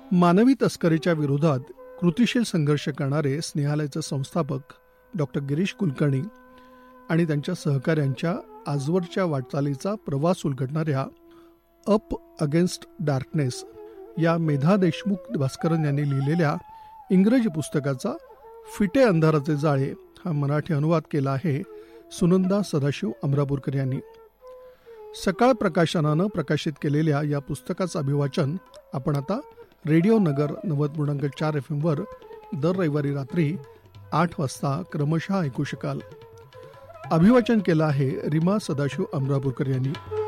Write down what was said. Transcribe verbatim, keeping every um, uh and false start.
मानवी तस्करीच्या विरोधात कृतिशील संघर्ष करणारे स्नेहालयाचे संस्थापक डॉक्टर गिरीश कुलकर्णी आणि त्यांच्या सहकाऱ्यांच्या आजवरच्या वाटचालीचा प्रवास उलगडणाऱ्या अप अगेन्स्ट डार्कनेस या मेधा देशमुख भास्करन यांनी लिहिलेल्या इंग्रजी पुस्तकाचा फिटे अंधाराचे जाळे हा मराठी अनुवाद केला आहे सुनंदा सदाशिव अमरापूरकर यांनी. सकाळ प्रकाशनानं प्रकाशित केलेल्या या पुस्तकाचं अभिवाचन आपण आता रेडिओ नगर नव्वद पूर्णांक चार एफ एम वर दर रविवारी रात्री आठ वाजता क्रमशः ऐकू शकाल. अभिवाचन केलं आहे रीमा सदाशिव अमरापूरकर यांनी.